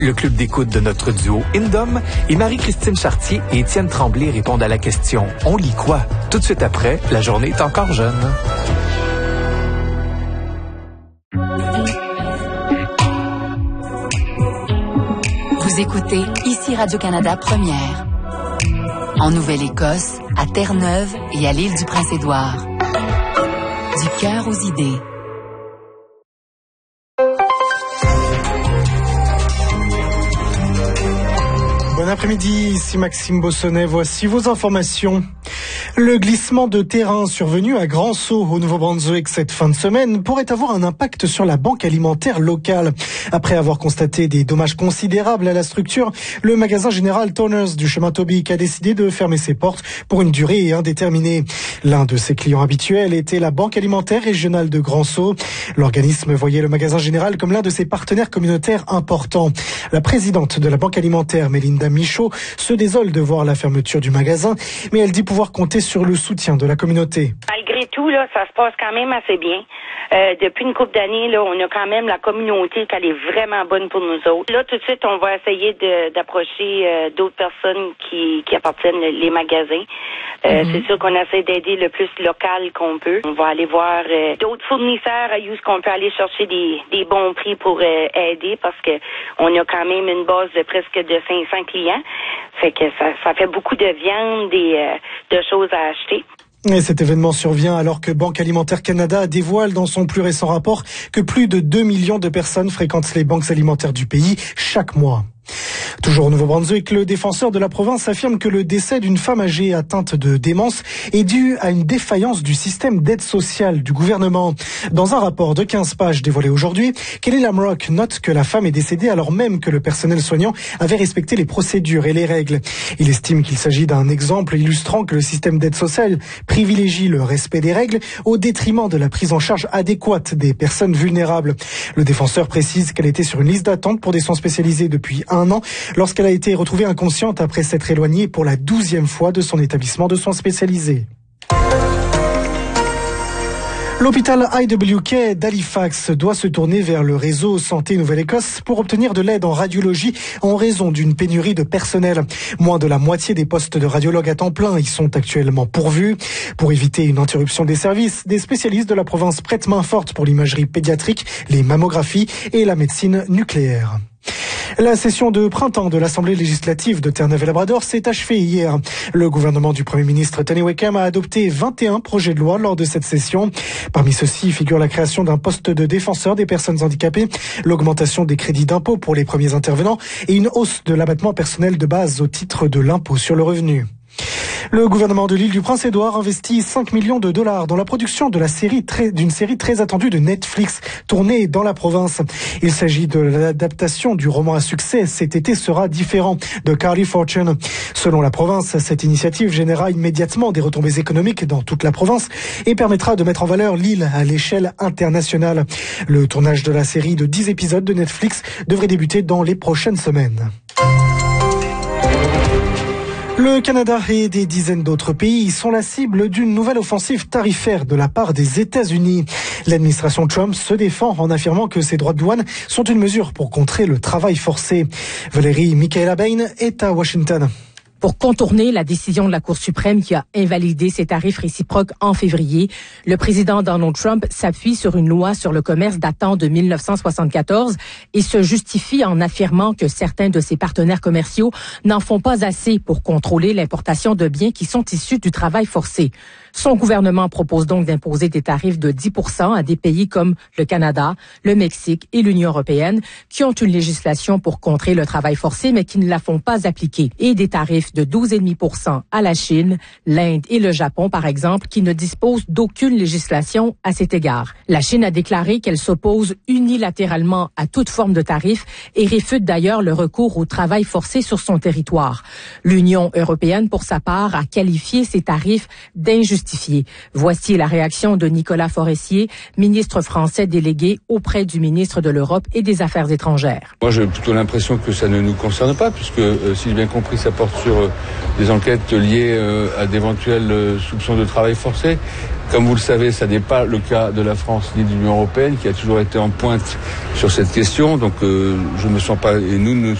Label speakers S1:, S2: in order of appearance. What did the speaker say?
S1: Le club d'écoute de notre duo Indom et Marie-Christine Chartier et Étienne Tremblay répondent à la question « On lit quoi ?» Tout de suite après, la journée est encore jeune.
S2: Vous écoutez ici Radio-Canada Première. En Nouvelle-Écosse, à Terre-Neuve et à l'île du Prince-Édouard. Du cœur aux idées.
S3: Bon après-midi, ici Maxime Bossonnet, voici vos informations. Le glissement de terrain survenu à Grand-Sault, au Nouveau-Brunswick, cette fin de semaine, pourrait avoir un impact sur la banque alimentaire locale. Après avoir constaté des dommages considérables à la structure, le magasin général Toners du chemin Tobique a décidé de fermer ses portes pour une durée indéterminée. L'un de ses clients habituels était la Banque alimentaire régionale de Grand-Sault. L'organisme voyait le magasin général comme l'un de ses partenaires communautaires importants. La présidente de la Banque alimentaire, Mélinda Michaud, se désole de voir la fermeture du magasin, mais elle dit pouvoir compter sur le soutien de la communauté.
S4: Malgré tout, là, ça se passe quand même assez bien. Depuis une couple d'années, là, on a quand même la communauté qui est vraiment bonne pour nous autres. Là, tout de suite, on va essayer d'approcher d'autres personnes qui appartiennent les magasins. C'est sûr qu'on essaie d'aider le plus local qu'on peut. On va aller voir d'autres fournisseurs où qu'on peut aller chercher des bons prix pour aider parce que on a quand même une base de presque de 500 clients. Fait que ça fait beaucoup de viande et de choses à acheter.
S3: Et cet événement survient alors que Banque Alimentaire Canada dévoile dans son plus récent rapport que plus de 2 millions de personnes fréquentent les banques alimentaires du pays chaque mois. Toujours au Nouveau-Brunswick, le défenseur de la province affirme que le décès d'une femme âgée atteinte de démence est dû à une défaillance du système d'aide sociale du gouvernement. Dans un rapport de 15 pages dévoilé aujourd'hui, Kelly Lamrock note que la femme est décédée alors même que le personnel soignant avait respecté les procédures et les règles. Il estime qu'il s'agit d'un exemple illustrant que le système d'aide sociale privilégie le respect des règles au détriment de la prise en charge adéquate des personnes vulnérables. Le défenseur précise qu'elle était sur une liste d'attente pour des soins spécialisés depuis un an lorsqu'elle a été retrouvée inconsciente après s'être éloignée pour la 12e fois de son établissement de soins spécialisés. L'hôpital IWK d'Halifax doit se tourner vers le réseau Santé Nouvelle-Écosse pour obtenir de l'aide en radiologie en raison d'une pénurie de personnel. Moins de la moitié des postes de radiologues à temps plein y sont actuellement pourvus. Pour éviter une interruption des services, des spécialistes de la province prêtent main forte pour l'imagerie pédiatrique, les mammographies et la médecine nucléaire. La session de printemps de l'Assemblée législative de Terre-Neuve-et-Labrador s'est achevée hier. Le gouvernement du Premier ministre Tony Wickham a adopté 21 projets de loi lors de cette session. Parmi ceux-ci figure la création d'un poste de défenseur des personnes handicapées, l'augmentation des crédits d'impôt pour les premiers intervenants et une hausse de l'abattement personnel de base au titre de l'impôt sur le revenu. Le gouvernement de l'île du Prince-Édouard investit 5 millions de dollars dans la production de d'une série très attendue de Netflix tournée dans la province. Il s'agit de l'adaptation du roman à succès Cet été sera différent de Carly Fortune. Selon la province, cette initiative générera immédiatement des retombées économiques dans toute la province et permettra de mettre en valeur l'île à l'échelle internationale. Le tournage de la série de 10 épisodes de Netflix devrait débuter dans les prochaines semaines. Le Canada et des dizaines d'autres pays sont la cible d'une nouvelle offensive tarifaire de la part des États-Unis. L'administration Trump se défend en affirmant que ces droits de douane sont une mesure pour contrer le travail forcé. Valérie Michaela-Bain est à Washington.
S5: Pour contourner la décision de la Cour suprême qui a invalidé ces tarifs réciproques en février, le président Donald Trump s'appuie sur une loi sur le commerce datant de 1974 et se justifie en affirmant que certains de ses partenaires commerciaux n'en font pas assez pour contrôler l'importation de biens qui sont issus du travail forcé. Son gouvernement propose donc d'imposer des tarifs de 10% à des pays comme le Canada, le Mexique et l'Union européenne qui ont une législation pour contrer le travail forcé mais qui ne la font pas appliquer, et des tarifs de 12,5% à la Chine, l'Inde et le Japon, par exemple, qui ne disposent d'aucune législation à cet égard. La Chine a déclaré qu'elle s'oppose unilatéralement à toute forme de tarif et réfute d'ailleurs le recours au travail forcé sur son territoire. L'Union européenne, pour sa part, a qualifié ces tarifs d'injustice justifiée. Voici la réaction de Nicolas Forestier, ministre français délégué auprès du ministre de l'Europe et des Affaires étrangères.
S6: Moi, j'ai plutôt l'impression que ça ne nous concerne pas, puisque, si j'ai bien compris, ça porte sur des enquêtes liées à d'éventuels soupçons de travail forcé. Comme vous le savez, ça n'est pas le cas de la France ni de l'Union européenne, qui a toujours été en pointe sur cette question. Donc, je ne me sens pas, et nous ne